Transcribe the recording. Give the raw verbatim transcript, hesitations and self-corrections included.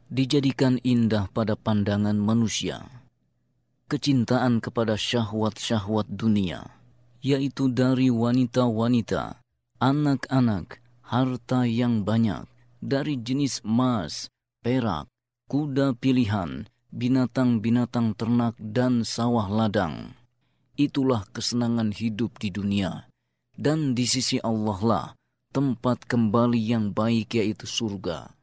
dijadikan indah pada pandangan manusia. Kecintaan kepada syahwat-syahwat dunia, yaitu dari wanita-wanita, anak-anak, harta yang banyak, dari jenis emas, perak, kuda pilihan, binatang-binatang ternak, dan sawah ladang. Itulah kesenangan hidup di dunia. Dan di sisi Allah lah tempat kembali yang baik, yaitu surga.